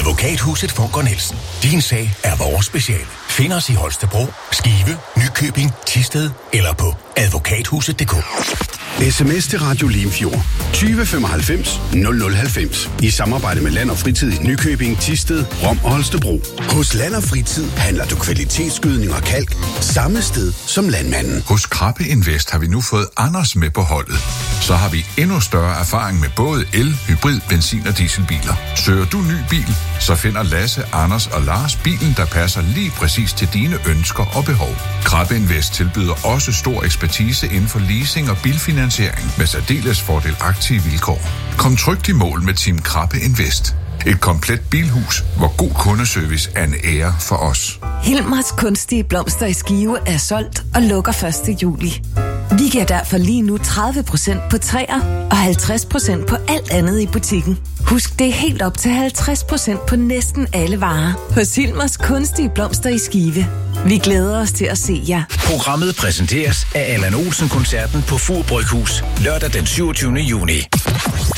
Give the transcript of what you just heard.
Advokathuset Funker Nielsen. Din sag er vores speciale. Find os i Holstebro, Skive, Nykøbing, Thisted eller på advokathuset.dk. SMS til Radio Limfjord 20 95 0090 i samarbejde med Land og Fritid i Nykøbing, Thisted, Rom og Holstebro. Hos Land og Fritid handler du kvalitetsgødning og kalk samme sted som landmanden. Hos Krabbe Invest har vi nu fået Anders med på holdet. Så har vi endnu større erfaring med både el, hybrid, benzin og dieselbiler. Søger du ny bil, så finder Lasse, Anders og Lars bilen, der passer lige præcis til dine ønsker og behov. Krabbe Invest tilbyder også stor ekspertise inden for leasing og bilfinansiering med særdeles fordelagtige vilkår. Kom trygt i mål med Team Krabbe Invest. Et komplet bilhus, hvor god kundeservice er en ære for os. Hilmers kunstige blomster i Skive er solgt og lukker 1. juli. Vi giver derfor lige nu 30% på træer og 50% på alt andet i butikken. Husk, det er helt op til 50% på næsten alle varer hos Hilmers kunstige blomster i Skive. Vi glæder os til at se jer. Programmet præsenteres af Allan Olsen-koncerten på Fur Bryghus lørdag den 27. juni.